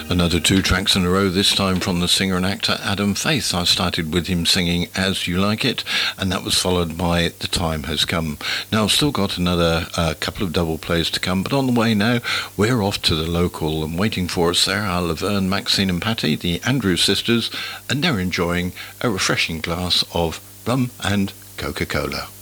Another two tracks in a row, this time from the singer and actor Adam Faith. I started with him singing As You Like It, and that was followed by The Time Has Come. Now, I've still got another couple of double plays to come, but on the way now, we're off to the local, and waiting for us there are Laverne, Maxine and Patty, the Andrews sisters, and they're enjoying a refreshing glass of rum and Coca-Cola.